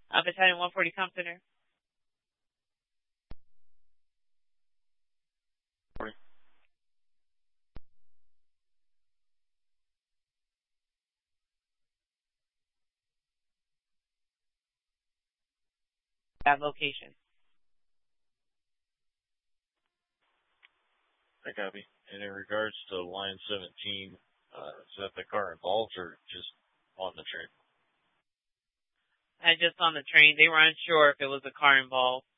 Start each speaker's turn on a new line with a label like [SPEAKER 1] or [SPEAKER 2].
[SPEAKER 1] Battalion 140 Com Center. That location.
[SPEAKER 2] I copy. And in regards to line 17, is that the car involved or just on the train?
[SPEAKER 1] Just on the train. They were unsure if it was a car involved.